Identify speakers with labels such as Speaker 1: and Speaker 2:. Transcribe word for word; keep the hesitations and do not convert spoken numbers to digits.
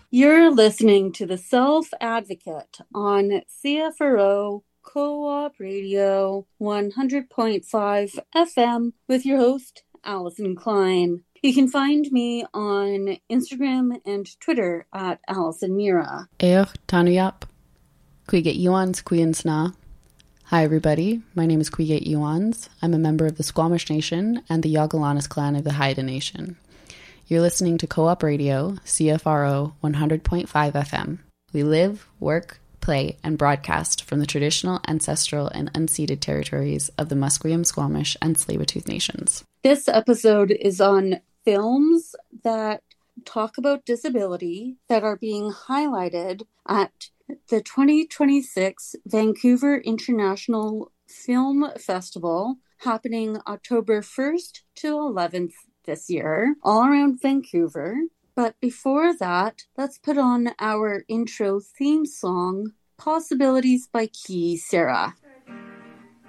Speaker 1: You're listening to The Self Advocate on C F R O Co-op Radio one hundred point five F M with your host, Allison Klein. You can find me on Instagram and Twitter at Allison Mira.
Speaker 2: Eoch Tanuyap. Kuiget Yuans Kuyansna. Hi everybody, my name is Kuiget Yuans. I'm a member of the Squamish Nation and the Yagalanas clan of the Haida Nation. You're listening to Co-op Radio, C F R O one hundred point five F M. We live, work, play, and broadcast from the traditional, ancestral, and unceded territories of the Musqueam, Squamish, and Tsleil-Waututh nations.
Speaker 1: This episode is on films that talk about disability that are being highlighted at the twenty twenty-six Vancouver International Film Festival, happening October first to eleventh this year, all around Vancouver. But before that, let's put on our intro theme song, Possibilities by Key Sarah.